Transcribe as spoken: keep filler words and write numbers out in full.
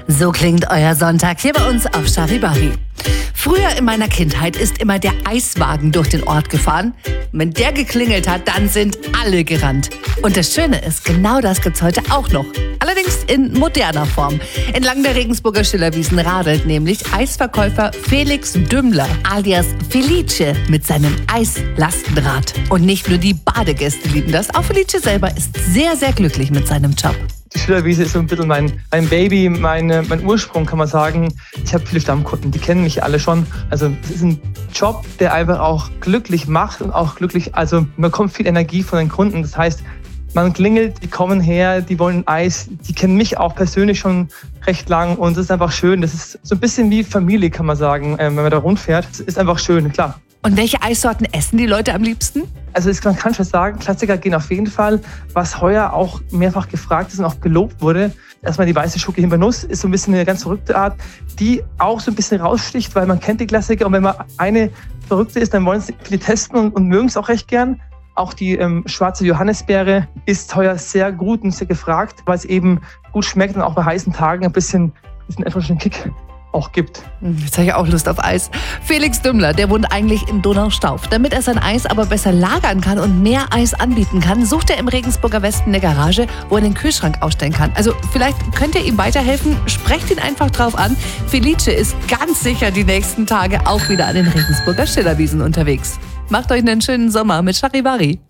So klingt euer Sonntag hier bei uns auf Charivari. Früher in meiner Kindheit ist immer der Eiswagen durch den Ort gefahren. Wenn der geklingelt hat, dann sind alle gerannt. Und das Schöne ist, genau das gibt's heute auch noch. Allerdings in moderner Form. Entlang der Regensburger Schillerwiesen radelt nämlich Eisverkäufer Felix Dümmler alias Felice mit seinem Eislastenrad. Und nicht nur die Badegäste lieben das, auch Felice selber ist sehr, sehr glücklich mit seinem Job. Die Schillerwiese ist so ein bisschen mein, mein Baby, meine, mein Ursprung, kann man sagen. Ich habe viele Stammkunden, die kennen mich alle schon. Also es ist ein Job, der einfach auch glücklich macht und auch glücklich, also man bekommt viel Energie von den Kunden. Das heißt, man klingelt, die kommen her, die wollen Eis, die kennen mich auch persönlich schon recht lang und es ist einfach schön. Das ist so ein bisschen wie Familie, kann man sagen, wenn man da rundfährt. Es ist einfach schön, klar. Und welche Eissorten essen die Leute am liebsten? Also das, man kann schon sagen, Klassiker gehen auf jeden Fall. Was heuer auch mehrfach gefragt ist und auch gelobt wurde, erstmal die weiße Schoki Himbeernuss ist so ein bisschen eine ganz verrückte Art, die auch so ein bisschen raussticht, weil man kennt die Klassiker und wenn man eine verrückte ist, dann wollen es viele testen und, und mögen es auch recht gern. Auch die ähm, schwarze Johannisbeere ist heuer sehr gut und sehr gefragt, weil es eben gut schmeckt und auch bei heißen Tagen ein bisschen diesen etwas Kick auch gibt. Jetzt habe ich auch Lust auf Eis. Felix Dümmler, der wohnt eigentlich in Donaustauf. Damit er sein Eis aber besser lagern kann und mehr Eis anbieten kann, sucht er im Regensburger Westen eine Garage, wo er den Kühlschrank aufstellen kann. Also vielleicht könnt ihr ihm weiterhelfen. Sprecht ihn einfach drauf an. Felice ist ganz sicher die nächsten Tage auch wieder an den Regensburger Schillerwiesen unterwegs. Macht euch einen schönen Sommer mit Charivari.